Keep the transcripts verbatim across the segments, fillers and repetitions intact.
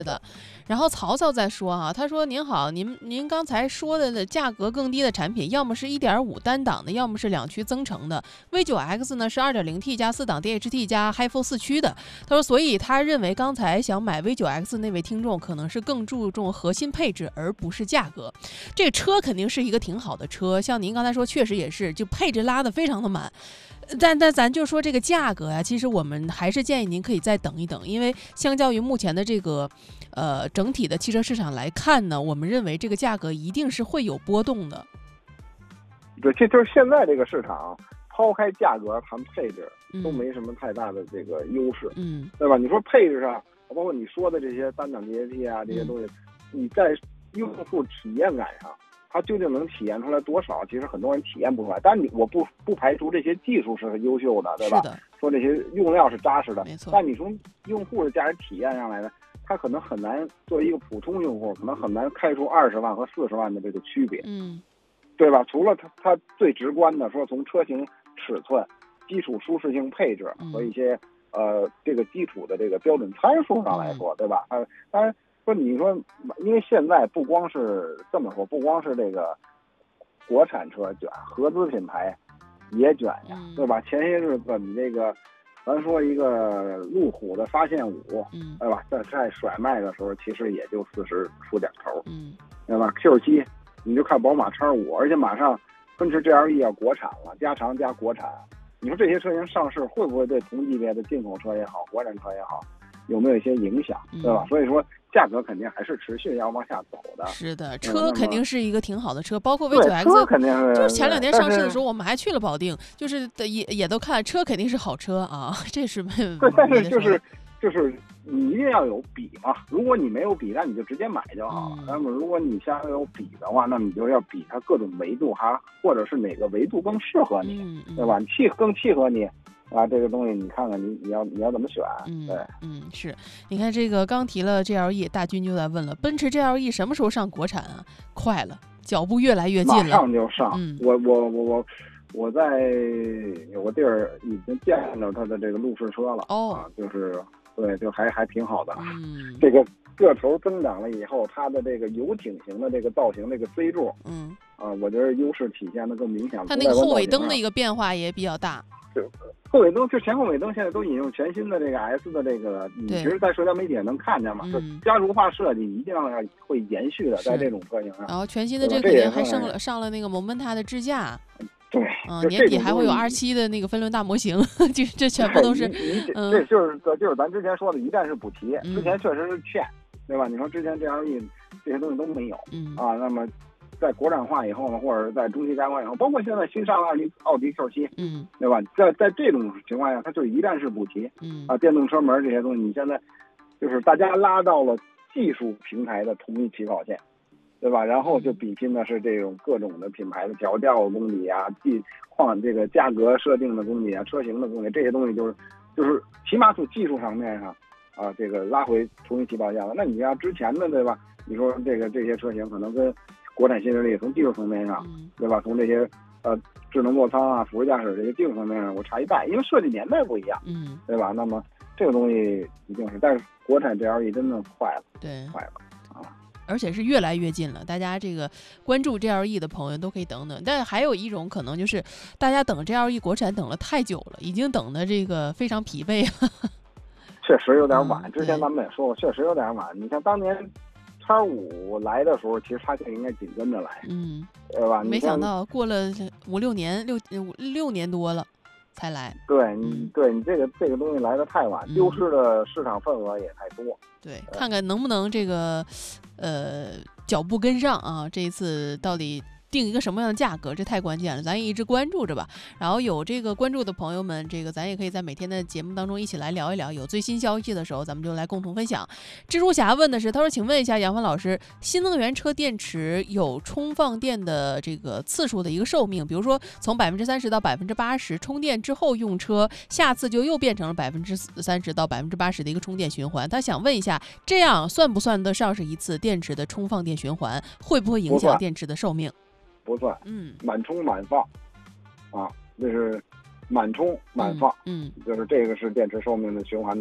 的。然后曹操在说啊，他说您好，您您刚才说的价格更低的产品，要么是 一点五 单档的，要么是两驱增程的。V 九 X 呢是 二点零 T 加四档 D H T 加 Hi 四 四驱的。他说，所以他认为刚才想买 V 九 X 那位听众可能是更注重核心配置，而不是价格。这个车肯定是一个挺好的车，像您刚才说，确实也是，就配置拉得非常的满。但但咱就说这个价格啊，其实我们还是建议您可以再等一等，因为相较于目前的这个呃整体的汽车市场来看呢，我们认为这个价格一定是会有波动的。 对，这就是现在这个市场，抛开价格谈配置都没什么太大的这个优势， 嗯， 对吧？你说配置上，包括你说的这些单档 D H T 啊这些东西，嗯、你在用户体验感上。它究竟能体验出来多少？其实很多人体验不出来。但你我不不排除这些技术是很优秀的，对吧？说这些用料是扎实的， 没错。 但你从用户的驾驶体验上来呢，他可能很难作为一个普通用户，可能很难开出二十万和四十万的这个区别， 嗯， 对吧？除了它它最直观的说，从车型尺寸、基础舒适性、配置和一些、嗯、呃这个基础的这个标准参数上来说， 嗯、 对吧？呃，当然。说你说，因为现在不光是这么说，不光是这个国产车卷，合资品牌也卷呀， 嗯、 对吧？前些日子你这个，咱说一个路虎的发现五， 嗯， 对吧？在在甩卖的时候，其实也就四十出点头， 嗯， 对吧 ？Q 七，你就看宝马 X 五，而且马上奔驰 G L E 要国产了，加长加国产，你说这些车型上市会不会对同级别的进口车也好，国产车也好，有没有一些影响，对吧？ 嗯、 所以说。价格肯定还是持续要往下走的。 是的，车肯定是一个挺好的车，包括 V 九 X， 车肯定是。 就是前两年上市的时候，我们还去了保定，就是也也都看车肯定是好车啊，这是没。 对，但是就是就是你一定要有比嘛，如果你没有比，那你就直接买就好了。嗯、那么如果你想有比的话，那你就要比它各种维度哈，或者是哪个维度更适合你， 嗯嗯、 对吧？契更契合你。啊，这个东西你看看你你要你要怎么选？ 嗯， 对， 嗯，是，你看这个刚提了 G L E， 大军就在问了，奔驰 G L E 什么时候上国产啊？快了，脚步越来越近了， 马上就上。 嗯， 我我我我我在有个地儿已经见到它的这个路试车了。 哦， 啊，就是对，就还还挺好的。 嗯， 这个个头增长了以后，它的这个游艇型的这个造型，这个 C 柱， 嗯， 啊，我觉得优势体现的更明显。 它那个后尾灯的一个变化也比较大。 对，后尾灯就前后尾灯现在都引用全新的这个 S 的这个，你其实，在社交媒体也能看见嘛，就家族化设计一定要会延续的，在这种车型上。 然后全新的这个肯定还上了上了那个蒙奔它的支架。 对， 嗯，年底还会有 R 七的那个分轮大模型，这这全部都是。 嗯，这就是就是咱之前说的，一站式补贴，之前确实是欠，对吧？你说之前 G L E 这些东西都没有， 嗯啊，那么。在国产化以后呢，或者在中期加工以后，包括现在新上的奥迪奥迪 Q 七， 嗯， 对吧？在在这种情况下，它就是一站式补贴， 嗯啊，电动车门这些东西，你现在就是大家拉到了技术平台的同一起跑线，对吧？然后就比拼的是这种各种的品牌的调教公里啊，技况这个价格设定的公里啊，车型的公里，这些东西就是就是起码从技术层面上啊，这个拉回同一起跑线了。那你要之前的，对吧？你说这个这些车型可能跟国产新势力从技术层面上，对吧？从这些呃智能座舱啊、辅助驾驶这些技术层面上，我差一代，因为设计年代不一样， 嗯， 对吧？那么这个东西一定是，但是国产 G L E 真的快了， 对， 快了啊！ 而且是越来越近了。大家这个关注 G L E 的朋友都可以等等，但还有一种可能就是大家等 G L E 国产等了太久了，已经等的这个非常疲惫了。 确实有点晚， 嗯、 之前咱们也说过，确实有点晚。你像当年。叉五来的时候，其实它就应该紧跟着来， 嗯， 对吧？ 没想到过了五六年，六五六年多了才来。 对你，嗯、对你这个这个东西来的太晚，丢失的市场份额也太多。 对，看看能不能这个，呃，脚步跟上啊！这一次到底定一个什么样的价格，这太关键了，咱也一直关注着吧。然后有这个关注的朋友们，这个咱也可以在每天的节目当中一起来聊一聊，有最新消息的时候，咱们就来共同分享。蜘蛛侠问的是，他说：“请问一下杨帆老师，新能源车电池有充放电的这个次数的一个寿命，比如说从百分之三十到百分之八十充电之后用车，下次就又变成了百分之三十到百分之八十的一个充电循环。他想问一下，这样算不算得上是一次电池的充放电循环？会不会影响电池的寿命？” 不算， 嗯， 满充满放，啊，就是满充满放， 嗯， 就是这个是电池寿命的循环的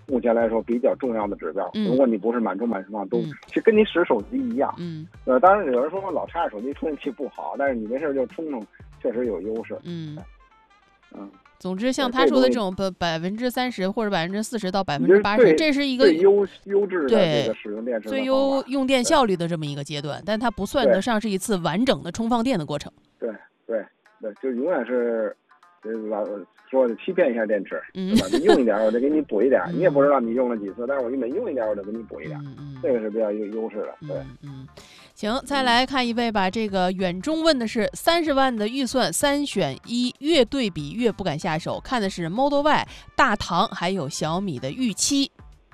目前来说比较重要的指标。 嗯、 如果你不是满充满释放，都、 嗯、 其实跟你使手机一样。 嗯， 呃，当然有人说老插着手机充电器不好，但是你没事就充充，确实有优势。 嗯嗯。 总之，像他说的这种百百分之三十或者百分之四十到百分之八十，这是一个最优优质的这个使用电池最优用电效率的这么一个阶段，但它不算得上是一次完整的充放电的过程。 对对对，就永远是老说的欺骗一下电池，嗯、对吧？你用一点，我就给你补一点，嗯、你也不知道你用了几次，但是我每用一点，我就给你补一点，嗯、这个是比较有优势的。对， 嗯。嗯行，再来看一位吧。这个远中问的是三十万的预算，三选一，越对比越不敢下手。看的是 Model Y、大唐还有小米的预期。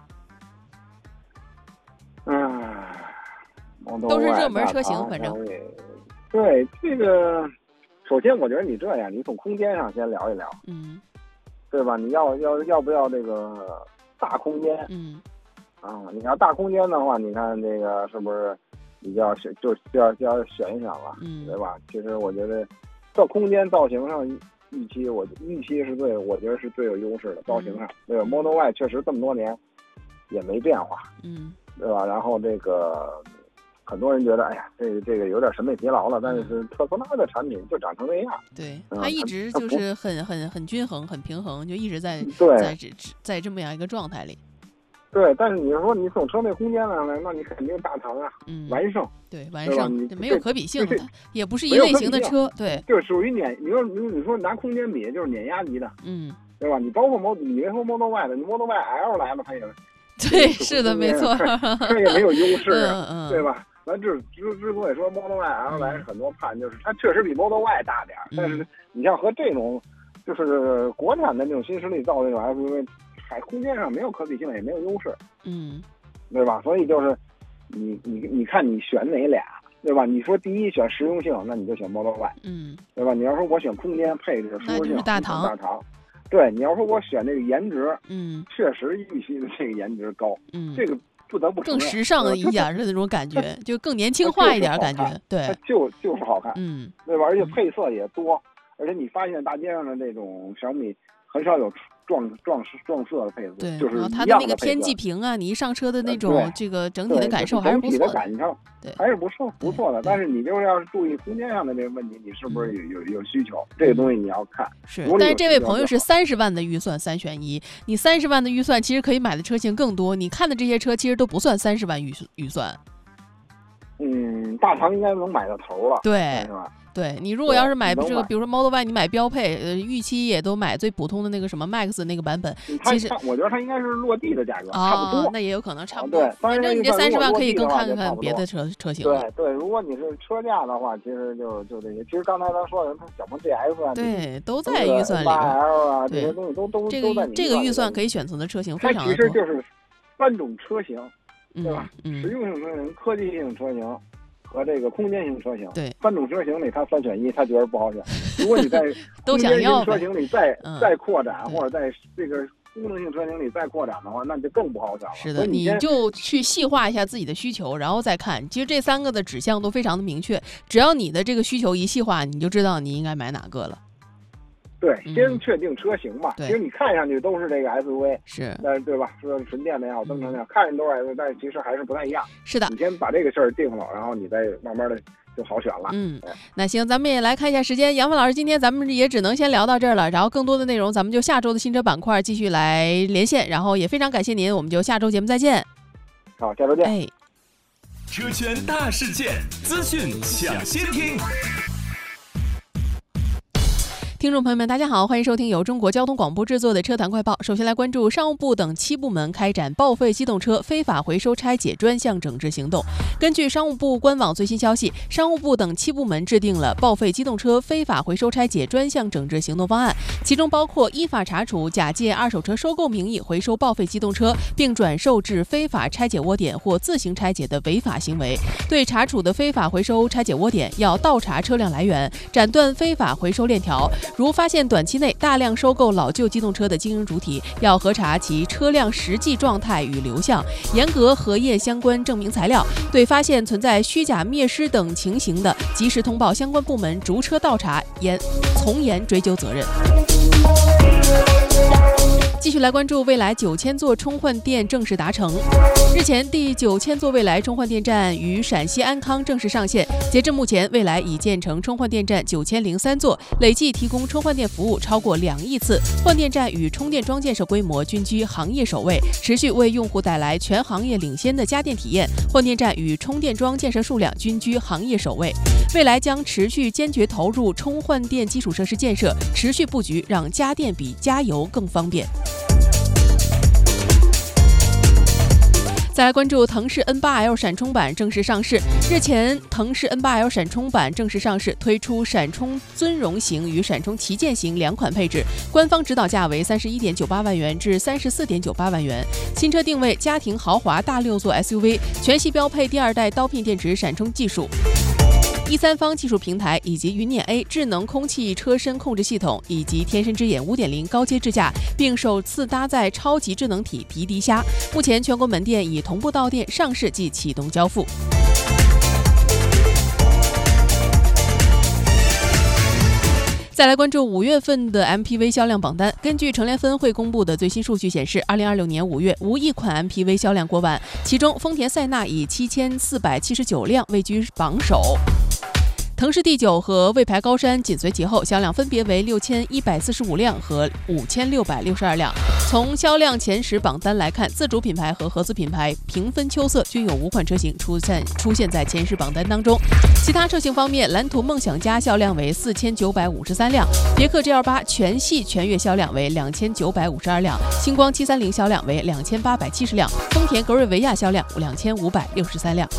嗯， 都是热门车型，反正。 对这个，首先我觉得你这样，你从空间上先聊一聊， 嗯， 对吧？你要要要不要这个大空间？ 嗯， 啊，你要大空间的话，你看这个是不是？你就要选，就就要就要选一选了， 嗯， 对吧？其实我觉得，在空间造型上，预期我预期是最，我觉得是最有优势的造型上。对吧 ？Model Y 确实这么多年也没变化， 嗯， 对吧？然后这个很多人觉得，哎呀，这个这个有点审美疲劳了，但是特斯拉的产品就长成这样。 对， 嗯、 它一直就是很很很均衡、很平衡，就一直在对在这在这么样一个状态里。 对，但是你说你从车内空间上来，那你肯定大唐啊， 嗯， 完胜， 对，完胜，没有可比性，它也不是一类型的车，对， 就属于碾，你说你你说拿空间比，就是碾压级的， 嗯， 对吧？你包括 Model， 你别说 Model Y 的，你 Model Y L 来了，它也， 对，是的，没错， 它也没有优势， 嗯嗯， 对吧？咱之之之所以说 Model Y L 来是很多判，就是它确实比 Model Y 大点儿，但是你像和这种就是国产的那种新势力造这种 S U V。在空间上没有可比性，也没有优势， 嗯， 对吧？所以就是你你你看你选哪俩，对吧？你说第一选实用性，那你就选 Model Y， 嗯， 对吧？你要说我选空间配置舒适性， 大唐， 大唐，对，你要说我选这个颜值， 嗯， 确实预期的这个颜值高， 嗯， 这个不得不更时尚一点的那种感觉，就更年轻化一点感觉，对， 它就就是好看， 嗯， 对吧？而且配色也多，而且你发现大街上的这种小米很少有撞撞撞色的配色， 对， 就是它的那个天际屏啊，你一上车的那种这个整体的感受还是不错的， 整体的感受对， 还是不错不错的。但是你就是要是注意空间上的这个问题，你是不是有有有需求？这个东西你要看。 是，但是这位朋友是三十万的预算三选一，你三十万的预算其实可以买的车型更多，你看的这些车其实都不算三十万预预算。 嗯，大唐应该能买到头了， 对， 是吧？ 对你如果要是买这个，比如说 Model Y， 你买标配，呃，预期也都买最普通的那个什么 Max 那个版本，其实我觉得它应该是落地的价格， 啊、 差不多， 那也有可能差不多。 对， 反正你这三十万可以更看看别的车车型。 对对，如果你是车价的话，其实就就这些。其实刚才咱说的，它小鹏 G S 啊， 对，都在预算里。 八 L 啊，这些东西都都这个这个预算可以选择的车型非常的多。它其实就是三种车型，对吧？ 嗯， 实用性车型、科技性车型。和这个空间型车型， 对三种车型里，它三选一，他觉得不好选。如果你在都想要车型里再、 嗯、 再扩展，或者在这个功能性车型里再扩展的话，那就更不好选了。 是的， 你就去细化一下自己的需求，然后再看。其实这三个的指向都非常的明确，只要你的这个需求一细化，你就知道你应该买哪个了。 对，先确定车型嘛。 嗯、 其实你看上去都是这个 S U V， 是， 但是对吧？说纯电的也好，增程的也好，看着都是 S U V， 但是其实还是不太一样。 是的， 你先把这个事儿定了，然后你再慢慢的就好选了。 嗯，那行，咱们也来看一下时间。杨帆老师，今天咱们也只能先聊到这儿了，然后更多的内容咱们就下周的新车板块继续来连线，然后也非常感谢您，我们就下周节目再见。 好，下周见。 哎， 车圈大事件，资讯抢先听。 听众朋友们，大家好，欢迎收听由中国交通广播制作的车坛快报。首先来关注商务部等七部门开展报废机动车非法回收拆解专项整治行动。根据商务部官网最新消息，商务部等七部门制定了报废机动车非法回收拆解专项整治行动方案，其中包括依法查处假借二手车收购名义回收报废机动车并转售至非法拆解窝点或自行拆解的违法行为。对查处的非法回收拆解窝点，要倒查车辆来源，斩断非法回收链条。如发现短期内大量收购老旧机动车的经营主体，要核查其车辆实际状态与流向，严格核验相关证明材料。对发现存在虚假灭失等情形的，及时通报相关部门逐车倒查，严从严追究责任。 继续来关注未来九千座充换电正式达成。日前，第九千座未来充换电站于陕西安康正式上线。截至目前，未来已建成充换电站九千零三座，累计提供充换电服务超过两亿次。换电站与充电桩建设规模均居行业首位，持续为用户带来全行业领先的家电体验。换电站与充电桩建设数量均居行业首位。未来将持续坚决投入充换电基础设施建设，持续布局，让家电比加油更方便。再来关注腾势 N 八 L 闪充版正式上市。日前，腾势 N 八 L 闪充版正式上市，推出闪充尊荣型与闪充旗舰型两款配置，官方指导价为三十一点九八万元至三十四点九八万元。新车定位家庭豪华大六座 S U V， 全系标配第二代刀片电池闪充技术。第三方技术平台以及云辇 A 智能空气车身控制系统以及天神之眼 五点零 高阶智驾，并首次搭载超级智能体迪迪虾。目前全国门店已同步到店上市即启动交付。再来关注五月份的 M P V 销量榜单。根据乘联分会公布的最新数据显示，二零二六年五月无一款 M P V 销量过万，其中丰田塞纳以七千四百七十九辆位居榜首。腾势 D 九 和魏牌高山紧随其后，销量分别为六千一百四十五辆和五千六百六十二辆。从销量前十榜单来看，自主品牌和合资品牌平分秋色，均有五款车型出现出现在前十榜单当中。其他车型方面，蓝图梦想家销量为四千九百五十三辆，别克 G L 八 全系全月销量为两千九百五十二辆，星光七三零销量为两千八百七十辆，丰田格瑞维亚销量两千五百六十三辆。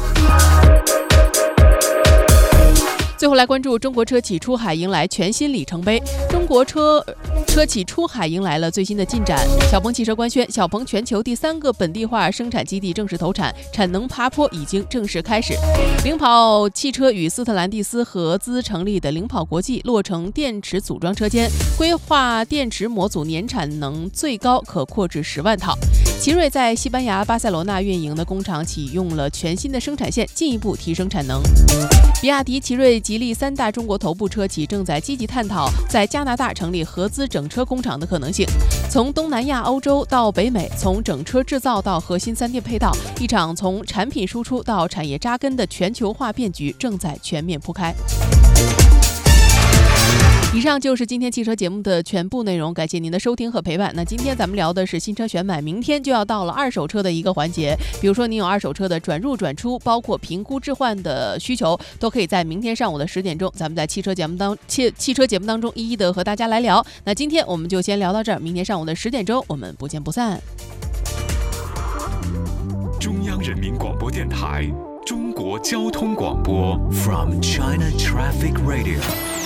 最后来关注中国车企出海迎来全新里程碑。中国车车企出海迎来了最新的进展。小鹏汽车官宣，小鹏全球第三个本地化生产基地正式投产，产能爬坡已经正式开始。领跑汽车与斯特兰蒂斯合资成立的领跑国际落成电池组装车间，规划电池模组年产能最高可扩至十万套。奇瑞在西班牙巴塞罗那运营的工厂启用了全新的生产线，进一步提升产能。比亚迪、奇瑞、吉利三大中国头部车企正在积极探讨在加拿大成立合资整车工厂的可能性。从东南亚、欧洲到北美，从整车制造到核心三电配套，一场从产品输出到产业扎根的全球化变局正在全面铺开。以上就是今天汽车节目的全部内容，感谢您的收听和陪伴。那今天咱们聊的是新车选买，明天就要到了二手车的一个环节，比如说您有二手车的转入转出，包括评估置换的需求，都可以在明天上午的十点钟，咱们在汽车节目当汽汽车节目当中一一的和大家来聊。那今天我们就先聊到这儿，明天上午的十点钟我们不见不散。 中央人民广播电台中国交通广播 From China Traffic Radio。